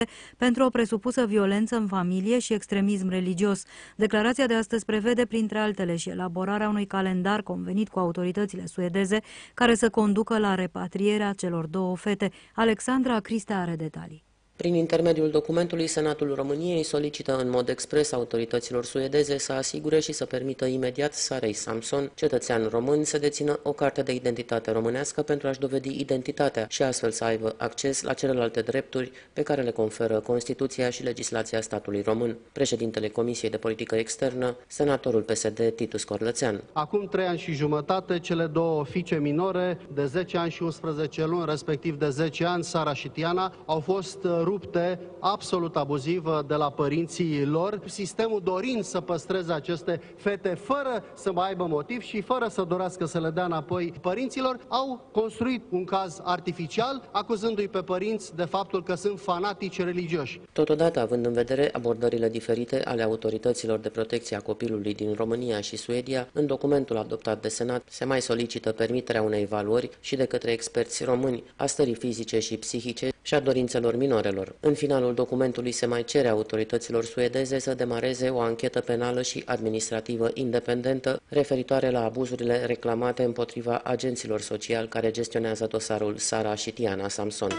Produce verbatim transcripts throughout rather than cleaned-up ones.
pentru o presupusă violență în familie și extremism religios. Declarația de astăzi prevede, printre altele, și elaborarea unui calendar convenit cu autoritățile suedeze care să conducă la repatrierea celor două fete. Alexandra Crista are detalii. Prin intermediul documentului, Senatul României solicită în mod expres autorităților suedeze să asigure și să permită imediat Sarei Samson, cetățean român, să dețină o carte de identitate românească pentru a-și dovedi identitatea și astfel să aibă acces la celelalte drepturi pe care le conferă Constituția și legislația statului român. Președintele Comisiei de Politică Externă, senatorul P S D Titus Corlățean. Acum trei ani și jumătate, cele două fiice minore de zece ani și unsprezece luni, respectiv de zece ani, Sara și Tiana, au fost rupte absolut abuziv de la părinții lor, sistemul dorind să păstreze aceste fete fără să mai aibă motiv și fără să dorească să le dea înapoi părinților, au construit un caz artificial, acuzându-i pe părinți de faptul că sunt fanatici religioși. Totodată, având în vedere abordările diferite ale autorităților de protecție a copilului din România și Suedia, în documentul adoptat de Senat se mai solicită permiterea unei evaluări și de către experți români a stării fizice și psihice și a dorințelor minorelor. În finalul documentului se mai cere autorităților suedeze să demareze o anchetă penală și administrativă independentă referitoare la abuzurile reclamate împotriva agenților sociali care gestionează dosarul Sara și Tiana Samson.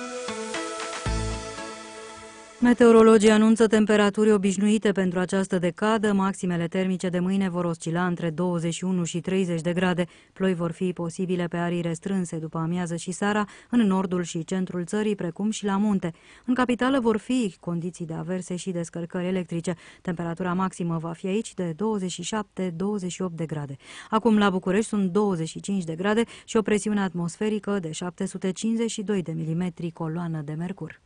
Meteorologii anunță temperaturi obișnuite pentru această decadă. Maximele termice de mâine vor oscila între douăzeci și unu și treizeci de grade. Ploi vor fi posibile pe arii restrânse după amiază și seara în nordul și centrul țării, precum și la munte. În capitală vor fi condiții de averse și descărcări electrice. Temperatura maximă va fi aici de douăzeci și șapte douăzeci și opt de grade. Acum la București sunt douăzeci și cinci de grade și o presiune atmosferică de șapte sute cincizeci și doi de milimetri coloană de mercur.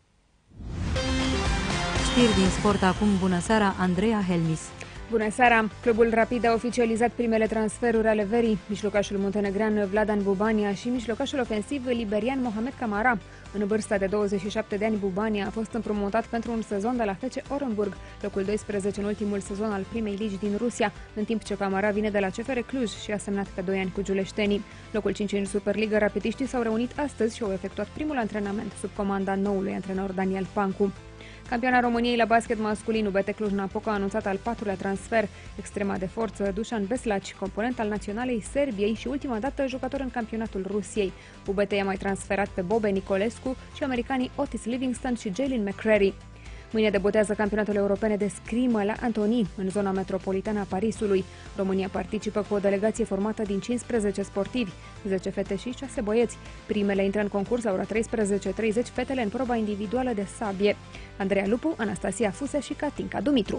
Știri din sport acum. Bună seara, Andreea Helmis. Bună seara! Clubul Rapid a oficializat primele transferuri ale verii. Mijlocașul muntenegrean Vladan Bubania și mijlocașul ofensiv liberian Mohamed Camara. În vârsta de douăzeci și șapte de ani, Bubania a fost împrumutat pentru un sezon de la F C Orenburg, locul doisprezece în ultimul sezon al primei ligi din Rusia, în timp ce Camara vine de la C F R Cluj și a semnat pe doi ani cu giuleștenii. Locul cinci în Superliga, rapidiștii s-au reunit astăzi și au efectuat primul antrenament sub comanda noului antrenor Daniel Pancu. Campioana României la basket masculin U B T Cluj-Napoca a anunțat al patrulea transfer. Extrema de forță Dusan Veslaci, component al naționalei Serbiei și ultima dată jucător în campionatul Rusiei. U B T i-a mai transferat pe Bobe Nicolescu și americanii Otis Livingston și Jalen McCrary. Mâine debutează campionatul europene de scrimă la Antony, în zona metropolitană a Parisului. România participă cu o delegație formată din cincisprezece sportivi, zece fete și șase băieți. Primele intră în concurs la ora treisprezece treizeci, fetele în proba individuală de sabie. Andreea Lupu, Anastasia Fuse și Katinka Dumitru.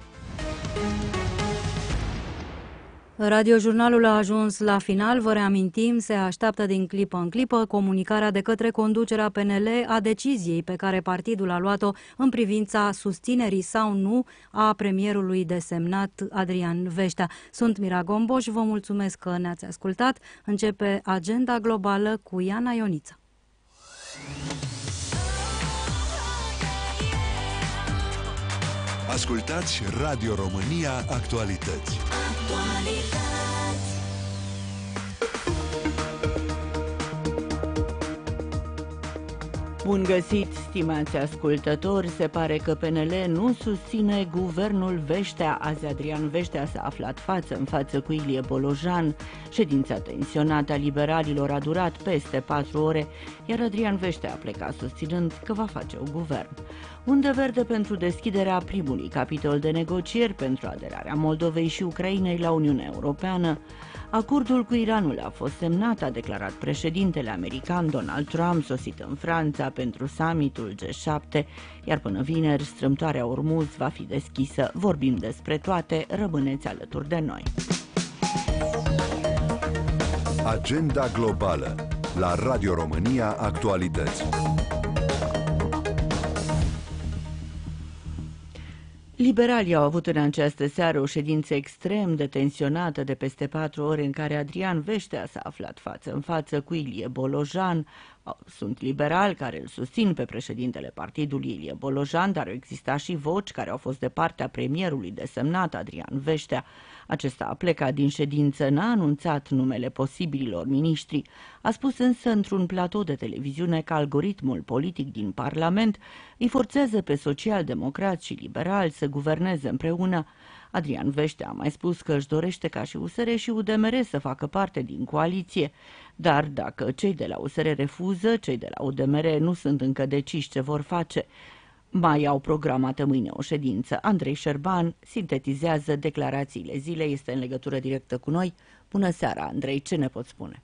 Radiojurnalul a ajuns la final. Vă reamintim, se așteaptă din clipă în clipă comunicarea de către conducerea P N L a deciziei pe care partidul a luat-o în privința susținerii sau nu a premierului desemnat Adrian Veștea. Sunt Mira Gomboș, vă mulțumesc că ne-ați ascultat. Începe Agenda Globală cu Iana Ioniță. Ascultați Radio România Actualități. Bun găsit, stimați ascultători! Se pare că P N L nu susține guvernul Veștea. Azi Adrian Veștea s-a aflat față în față cu Ilie Bolojan. Ședința tensionată a liberalilor a durat peste patru ore, iar Adrian Veștea a plecat susținând că va face un guvern. Undă verde pentru deschiderea primului capitol de negocieri pentru aderarea Moldovei și Ucrainei la Uniunea Europeană. Acordul cu Iranul a fost semnat, a declarat președintele american Donald Trump, sosit în Franța pentru summitul G șapte, iar până vineri strâmtoarea Ormuz va fi deschisă. Vorbim despre toate, rămâneți alături de noi. Agenda globală la Radio România Actualități. Liberalii au avut în această seară o ședință extrem de tensionată de peste patru ore în care Adrian Veștea s-a aflat față în față cu Ilie Bolojan. Sunt liberali care îl susțin pe președintele partidului Ilie Bolojan, dar au existat și voci care au fost de partea premierului desemnat Adrian Veștea. Acesta a plecat din ședință, n-a anunțat numele posibililor miniștri, a spus însă într-un platou de televiziune că algoritmul politic din Parlament îi forțează pe socialdemocrați și liberali să guverneze împreună. Adrian Veștea a mai spus că își dorește ca și U S R și U D M R să facă parte din coaliție, dar dacă cei de la U S R refuză, cei de la U D M R nu sunt încă deciși ce vor face. Mai au programată mâine o ședință. Andrei Șerban sintetizează declarațiile zilei, este în legătură directă cu noi. Bună seara, Andrei, ce ne poți spune?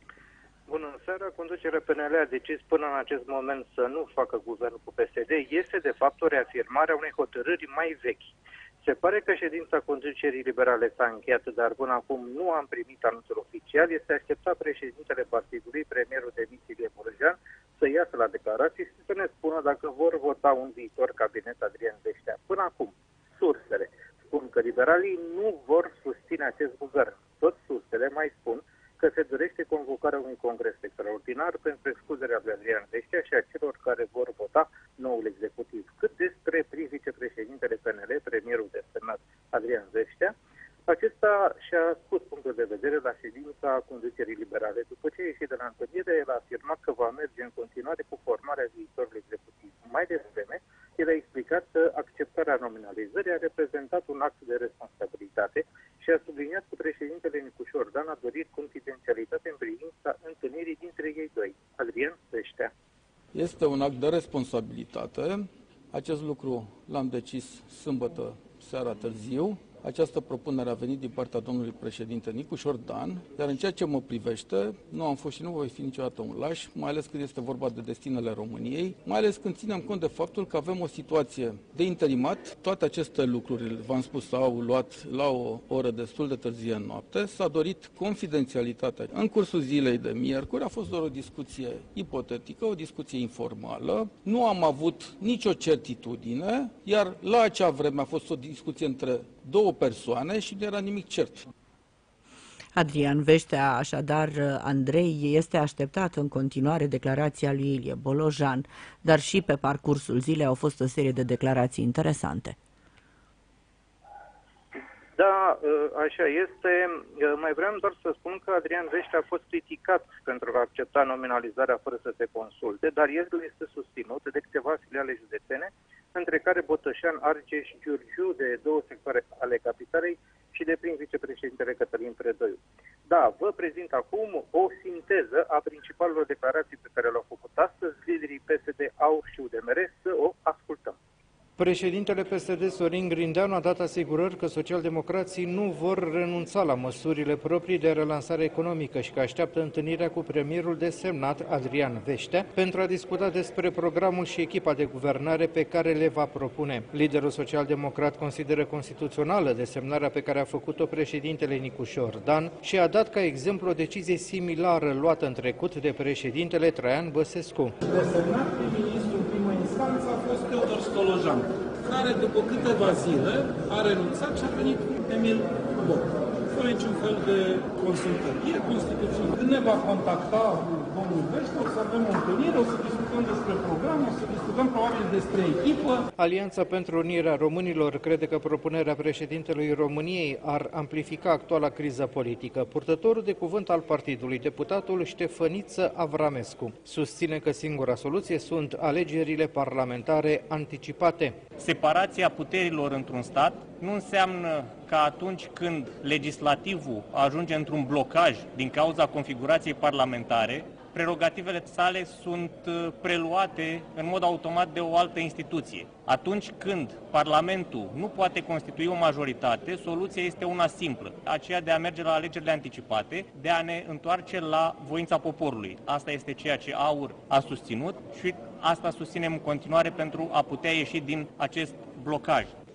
Bună seara, conducerea P N L a decis până în acest moment să nu facă guvernul cu P S D. Este de fapt o reafirmare a unei hotărâri mai vechi. Se pare că ședința conducerii liberale s-a încheiat, dar până acum nu am primit anunțul oficial. Este așteptat președintele partidului, premierul demisiei Ilie Bolojan, să iasă la declarații și să ne spună dacă vor vota un viitor cabinet Adrian Veștea. Până acum, sursele spun că liberalii nu vor susține acest guvern. Tot sursele mai spun că se dorește convocarea unui congres extraordinar pentru excluderea lui Adrian Veștea și a celor care vor vota noul executiv. Cât despre vicepreședintele P N L, premierul desemnat Adrian Veștea, acesta și-a spus punctul de vedere la ședința conducerii liberale. După ce a ieșit de la întâlnire, el a afirmat că va merge în continuare cu formarea viitorului executiv. Mai devreme, el a explicat că acceptarea nominalizării a reprezentat un act de responsabilitate și a subliniat că președintele Nicușor Dan a dorit confidențialitate în privința întâlnirii dintre ei doi, Adrian Veștea. Este un act de responsabilitate. Acest lucru l-am decis sâmbătă seara târziu. Această propunere a venit din partea domnului președinte Nicușor Dan, iar în ceea ce mă privește, nu am fost și nu voi fi niciodată un laș, mai ales când este vorba de destinele României, mai ales când ținem cont de faptul că avem o situație de interimat. Toate aceste lucruri, v-am spus, s-au luat la o oră destul de târzie în noapte, s-a dorit confidențialitatea. În cursul zilei de miercuri a fost doar o discuție ipotetică, o discuție informală, nu am avut nicio certitudine, iar la acea vreme a fost o discuție între două persoane și nu era nimic cert. Adrian Veștea, așadar, Andrei, este așteptat în continuare declarația lui Ilie Bolojan, dar și pe parcursul zilei au fost o serie de declarații interesante. Da, așa este. Mai vreau doar să spun că Adrian Veștea a fost criticat pentru a accepta nominalizarea fără să se consulte, dar el este susținut de câteva filiale județene, între care Botoșan, Argeș, Giurgiu, de două sectoare ale capitalei și de prin vicepreședintele Cătălin Predoiu. Da, vă prezint acum o sinteză a principalelor declarații pe care le-au făcut astăzi liderii P S D, A U R și U D M R, să o ascultăm. Președintele P S D, Sorin Grindeanu, a dat asigurări că socialdemocrații nu vor renunța la măsurile proprii de relansare economică și că așteaptă întâlnirea cu premierul desemnat Adrian Veștea pentru a discuta despre programul și echipa de guvernare pe care le va propune. Liderul social-democrat consideră constituțională desemnarea pe care a făcut-o președintele Nicușor Dan și a dat ca exemplu o decizie similară luată în trecut de președintele Traian Băsescu. Desemnat prim-ministru în primă instanță a fost Teodor Stolojan, care după câteva zile a renunțat și a venit Emil Boc, fără niciun fel de consultări. E constituțional. Când ne va contacta domnul Veștea, o să avem o întâlnire, o să discutăm despre program, o să discutăm probabil despre echipă. Alianța pentru Unirea Românilor crede că propunerea președintelui României ar amplifica actuala criză politică. Purtătorul de cuvânt al partidului, deputatul Ștefăniță Avramescu, susține că singura soluție sunt alegerile parlamentare anticipate. Separația puterilor într-un stat nu înseamnă că atunci când legislativul ajunge într-un blocaj din cauza configurației parlamentare, prerogativele sale sunt preluate în mod automat de o altă instituție. Atunci când Parlamentul nu poate constitui o majoritate, soluția este una simplă, aceea de a merge la alegerile anticipate, de a ne întoarce la voința poporului. Asta este ceea ce A U R a susținut și asta susținem în continuare pentru a putea ieși din acest blocaj.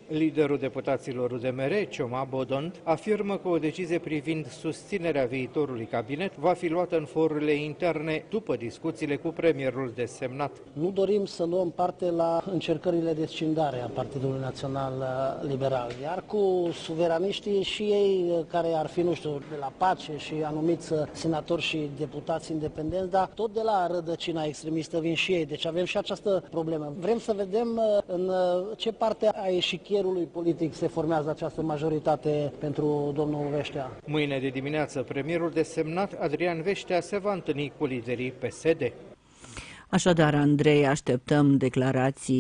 Liderul deputaților U D M R, Cioma Bodon, afirmă că o decizie privind susținerea viitorului cabinet va fi luată în forurile interne după discuțiile cu premierul desemnat. Nu dorim să luăm parte la încercările de scindare a Partidului Național Liberal, iar cu suveraniștii și ei care ar fi, nu știu, de la Pace și anumiți senatori și deputați independenți, dar tot de la rădăcina extremistă vin și ei, deci avem și această problemă. Vrem să vedem în ce parte a eșichierului politic se formează această majoritate pentru domnul Veștea. Mâine de dimineață, premierul desemnat Adrian Veștea se va întâlni cu liderii P S D. Așadar, Andrei, așteptăm declarații